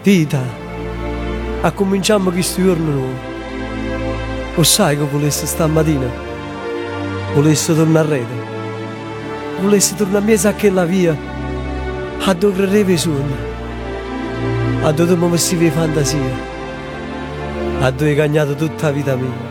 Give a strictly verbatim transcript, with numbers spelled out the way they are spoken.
Tita, a cominciamo questo giorno nuovo. O sai che volessi stamattina? Volessi tornare a rete? Volessi tornare a mezzo a quella via? A dove credevi i sogni? A dove mi vestivi fantasia? A dove hai cagnato tutta la vita mia?